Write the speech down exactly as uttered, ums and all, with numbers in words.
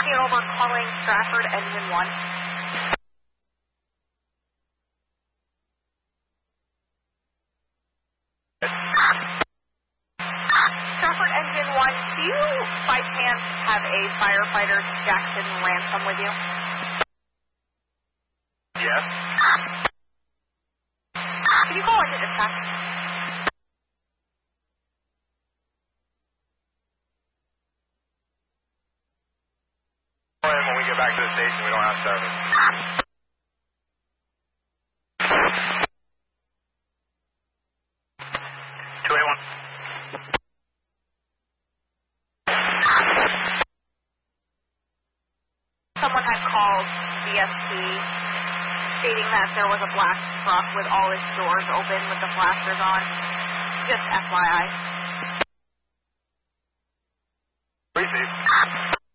Talking over, calling Stratford Engine one. Stratford Engine one, do you by chance have a firefighter Jackson Ransom with you? Yes. Can you call into dispatch? When we get back to the station, we don't have service. two eighty-one. Someone had called D S P stating that there was a black truck with all its doors open with the flashers on. Just F Y I. Receive.